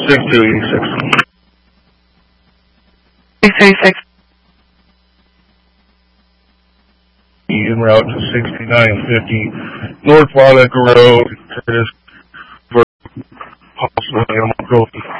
6286. 636. En route to 6950 North Wailuka Road. It is for possible animal cruelty.